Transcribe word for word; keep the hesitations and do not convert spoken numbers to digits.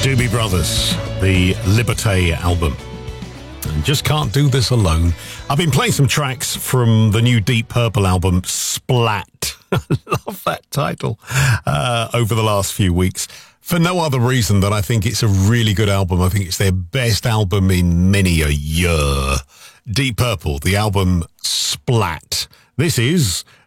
Doobie Brothers, the Liberté album. And just can't do this alone. I've been playing some tracks from the new Deep Purple album, Splat. I love that title. Uh, over the last few weeks. For no other reason than I think it's a really good album. I think it's their best album in many a year. Deep Purple, the album Splat. This is